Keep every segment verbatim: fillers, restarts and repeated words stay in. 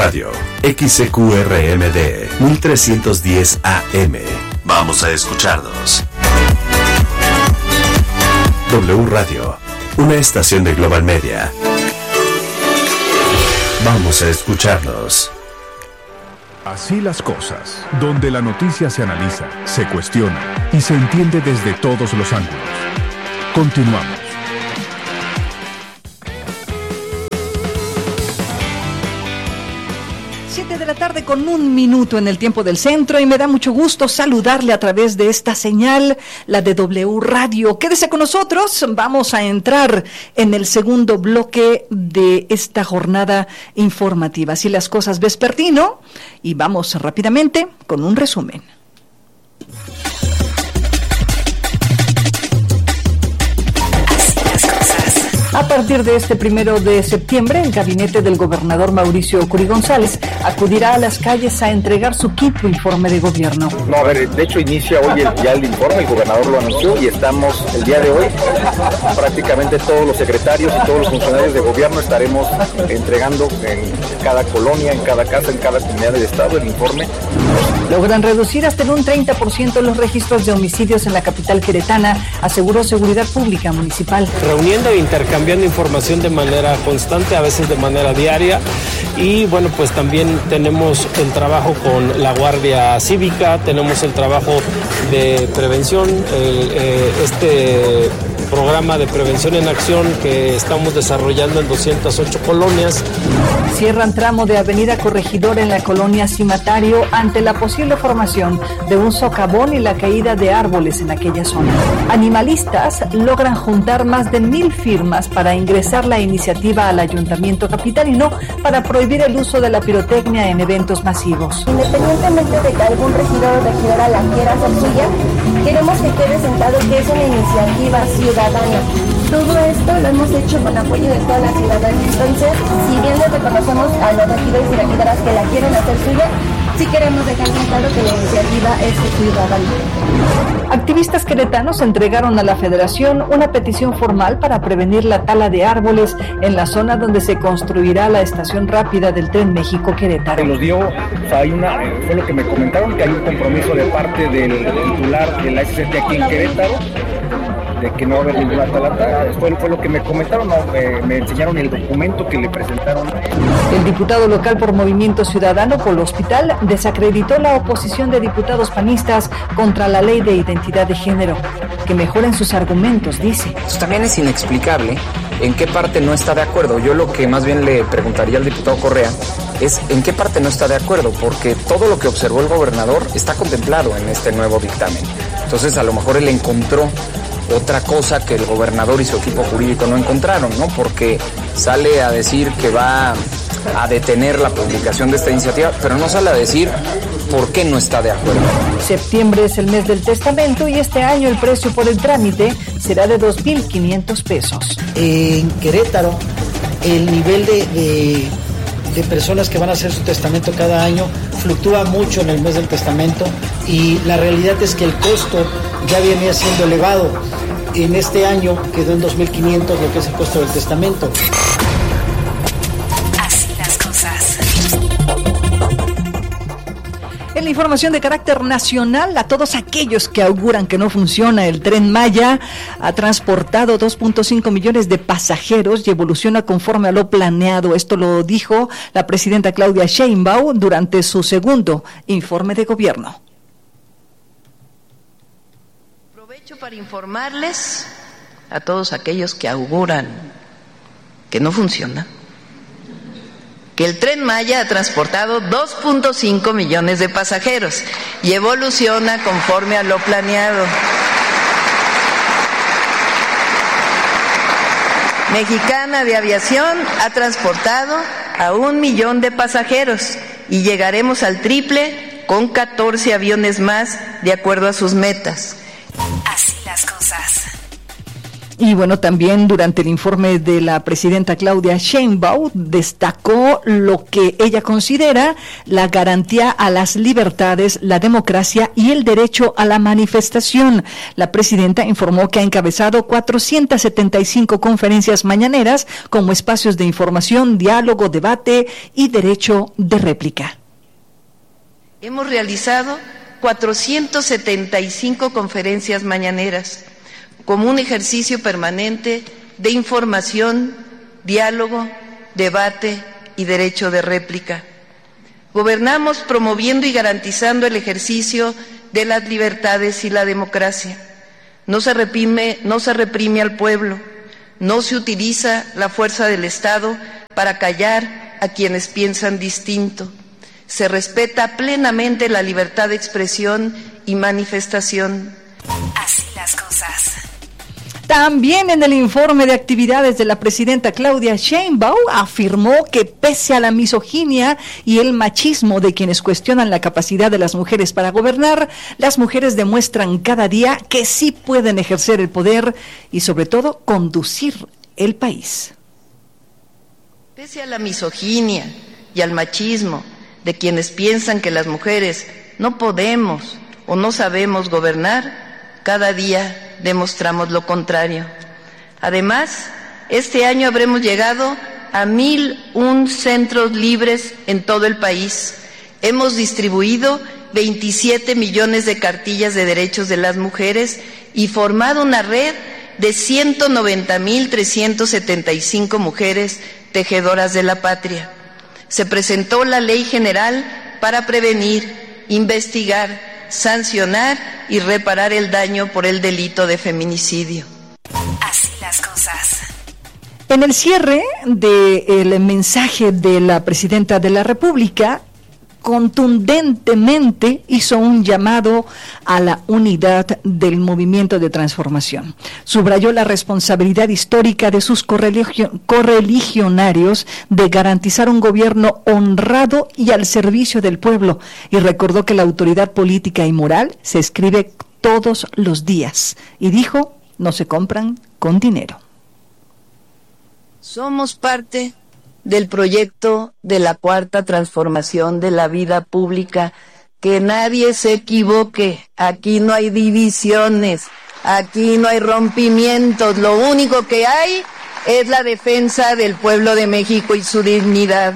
Radio, X C Q R M D, mil trescientos diez A M. Vamos a escucharnos. W Radio, una estación de Global Media. Vamos a escucharnos. Así las cosas, donde la noticia se analiza, se cuestiona y se entiende desde todos los ángulos. Continuamos. siete de la tarde con un minuto en el tiempo del centro y me da mucho gusto saludarle a través de esta señal, la de W Radio. Quédese con nosotros, vamos a entrar en el segundo bloque de esta jornada informativa. Así las cosas vespertino y vamos rápidamente con un resumen. A partir de este primero de septiembre, el gabinete del gobernador Mauricio Curi González acudirá a las calles a entregar su quinto informe de gobierno. No, a ver, de hecho inicia hoy el, ya el informe, el gobernador lo anunció y estamos el día de hoy, prácticamente todos los secretarios y todos los funcionarios de gobierno estaremos entregando en cada colonia, en cada casa, en cada comunidad del estado el informe. Logran reducir hasta en un treinta por ciento los registros de homicidios en la capital queretana, aseguró Seguridad Pública Municipal. Reuniendo e intercambiando información de manera constante, a veces de manera diaria, y bueno, pues también tenemos el trabajo con la Guardia Cívica, tenemos el trabajo de prevención, el, eh, este programa de prevención en acción que estamos desarrollando en doscientas ocho colonias. Cierran tramo de Avenida Corregidor en la colonia Cimatario ante la posible formación de un socavón y la caída de árboles en aquella zona. Animalistas logran juntar más de mil firmas para ingresar la iniciativa al Ayuntamiento Capitalino para prohibir el uso de la pirotecnia en eventos masivos. Independientemente de que algún regidor o regidora la quiera hacer suya, queremos que quede sentado que es una iniciativa ciudadana. Todo esto lo hemos hecho con apoyo de toda la ciudadanía. Entonces, si bien le reconocemos a los regidores y regidoras que la quieren hacer suya, sí queremos dejar bien claro que la iniciativa es ciudadana. Activistas queretanos entregaron a la Federación una petición formal para prevenir la tala de árboles en la zona donde se construirá la estación rápida del Tren México-Querétaro. Los dio, o sea, hay una, fue lo que me comentaron, que hay un compromiso de parte del titular de la S C T aquí en Querétaro, de que no va a haber ninguna talata. Fue, fue lo que me comentaron, no, eh, me enseñaron el documento que le presentaron. El diputado local por Movimiento Ciudadano, Polo Hospital, desacreditó la oposición de diputados panistas contra la ley de identidad de género. Que mejoren sus argumentos, dice. Pues también es inexplicable en qué parte no está de acuerdo. Yo lo que más bien le preguntaría al diputado Correa es en qué parte no está de acuerdo, porque todo lo que observó el gobernador está contemplado en este nuevo dictamen. Entonces a lo mejor él encontró otra cosa que el gobernador y su equipo jurídico no encontraron, ¿no? Porque sale a decir que va a detener la publicación de esta iniciativa, pero no sale a decir por qué no está de acuerdo. Septiembre es el mes del testamento y este año el precio por el trámite será de dos mil quinientos pesos. En Querétaro, el nivel de, de, de personas que van a hacer su testamento cada año fluctúa mucho en el mes del testamento y la realidad es que el costo ya venía siendo elevado. En este año quedó en dos mil quinientos lo que es el costo del testamento. Así las cosas. En la información de carácter nacional, a todos aquellos que auguran que no funciona el Tren Maya, ha transportado dos punto cinco millones de pasajeros y evoluciona conforme a lo planeado. Esto lo dijo la presidenta Claudia Sheinbaum durante su segundo informe de gobierno. Para informarles a todos aquellos que auguran que no funciona, que el Tren Maya ha transportado dos punto cinco millones de pasajeros y evoluciona conforme a lo planeado. Mexicana de Aviación ha transportado a un millón de pasajeros y llegaremos al triple con catorce aviones más de acuerdo a sus metas. Así las cosas. Y bueno, también durante el informe de la presidenta Claudia Sheinbaum destacó lo que ella considera la garantía a las libertades, la democracia y el derecho a la manifestación. La presidenta informó que ha encabezado cuatrocientas setenta y cinco conferencias mañaneras como espacios de información, diálogo, debate y derecho de réplica. Hemos realizado cuatrocientas setenta y cinco conferencias mañaneras como un ejercicio permanente de información, diálogo, debate y derecho de réplica. Gobernamos promoviendo y garantizando el ejercicio de las libertades y la democracia. No se reprime, no se reprime al pueblo, no se utiliza la fuerza del Estado para callar a quienes piensan distinto. Se respeta plenamente la libertad de expresión y manifestación. Así las cosas. También en el informe de actividades de la presidenta Claudia Sheinbaum afirmó que pese a la misoginia y el machismo de quienes cuestionan la capacidad de las mujeres para gobernar, las mujeres demuestran cada día que sí pueden ejercer el poder y sobre todo conducir el país. Pese a la misoginia y al machismo de quienes piensan que las mujeres no podemos o no sabemos gobernar, cada día demostramos lo contrario. Además, este año habremos llegado a mil un centros libres en todo el país. Hemos distribuido veintisiete millones de cartillas de derechos de las mujeres y formado una red de ciento noventa mil trescientas setenta y cinco mujeres tejedoras de la patria. Se presentó la Ley General para prevenir, investigar, sancionar y reparar el daño por el delito de feminicidio. Así las cosas. En el cierre del mensaje de la presidenta de la República, contundentemente hizo un llamado a la unidad del movimiento de transformación. Subrayó la responsabilidad histórica de sus correligionarios de garantizar un gobierno honrado y al servicio del pueblo, y recordó que la autoridad política y moral se escribe todos los días, y dijo, no se compran con dinero. Somos parte del proyecto de la cuarta transformación de la vida pública. Que nadie se equivoque, aquí no hay divisiones, aquí no hay rompimientos, lo único que hay es la defensa del pueblo de México y su dignidad.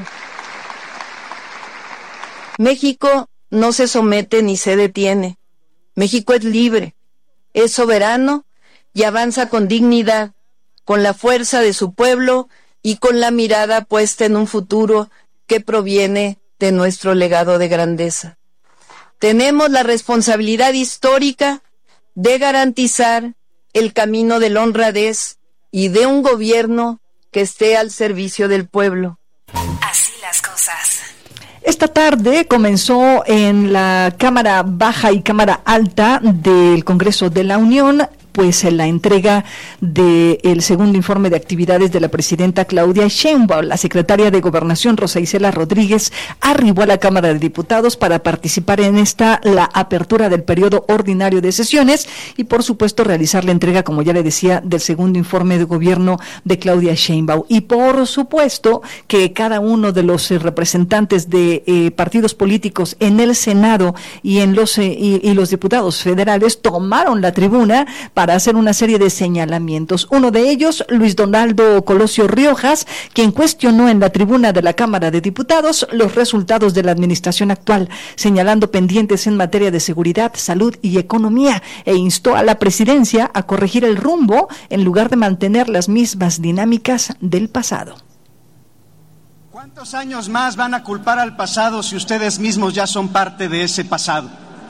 México no se somete ni se detiene. México es libre, es soberano y avanza con dignidad, con la fuerza de su pueblo y con la mirada puesta en un futuro que proviene de nuestro legado de grandeza. Tenemos la responsabilidad histórica de garantizar el camino de la honradez y de un gobierno que esté al servicio del pueblo. Así las cosas. Esta tarde comenzó en la Cámara Baja y Cámara Alta del Congreso de la Unión pues en la entrega del segundo informe de actividades de la presidenta Claudia Sheinbaum. La secretaria de Gobernación, Rosa Isela Rodríguez, arribó a la Cámara de Diputados para participar en esta, la apertura del periodo ordinario de sesiones y, por supuesto, realizar la entrega, como ya le decía, del segundo informe de gobierno de Claudia Sheinbaum. Y, por supuesto, que cada uno de los eh, representantes de eh, partidos políticos en el Senado y en los eh, y, y los diputados federales tomaron la tribuna para para hacer una serie de señalamientos. Uno de ellos, Luis Donaldo Colosio Riojas, quien cuestionó en la tribuna de la Cámara de Diputados los resultados de la administración actual, señalando pendientes en materia de seguridad, salud y economía, e instó a la presidencia a corregir el rumbo en lugar de mantener las mismas dinámicas del pasado. ¿Cuántos años más van a culpar al pasado si ustedes mismos ya son parte de ese pasado?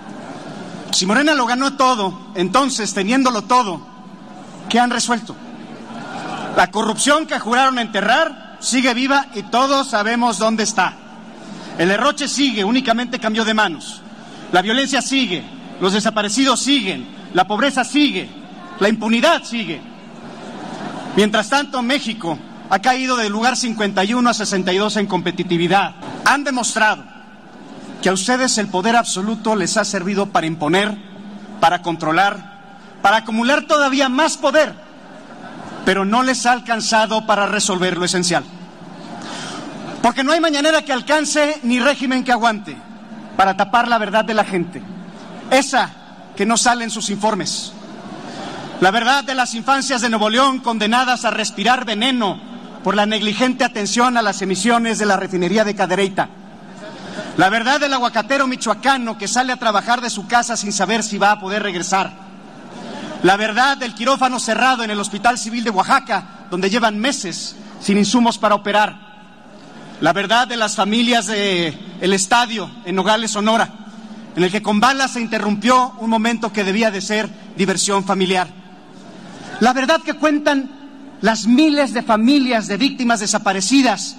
Si Morena lo ganó todo, entonces, teniéndolo todo, ¿qué han resuelto? La corrupción que juraron enterrar sigue viva y todos sabemos dónde está. El derroche sigue, únicamente cambió de manos. La violencia sigue, los desaparecidos siguen, la pobreza sigue, la impunidad sigue. Mientras tanto, México ha caído del lugar cincuenta y uno a sesenta y dos en competitividad. Han demostrado que a ustedes el poder absoluto les ha servido para imponer, para controlar, para acumular todavía más poder pero no les ha alcanzado para resolver lo esencial. Porque no hay mañanera que alcance ni régimen que aguante para tapar la verdad de la gente, esa que no sale en sus informes. La verdad de las infancias de Nuevo León condenadas a respirar veneno por la negligente atención a las emisiones de la refinería de Cadereyta. La verdad del aguacatero michoacano que sale a trabajar de su casa sin saber si va a poder regresar. La verdad del quirófano cerrado en el Hospital Civil de Oaxaca, donde llevan meses sin insumos para operar. La verdad de las familias del estadio en Nogales, Sonora, en el que con balas se interrumpió un momento que debía de ser diversión familiar. La verdad que cuentan las miles de familias de víctimas desaparecidas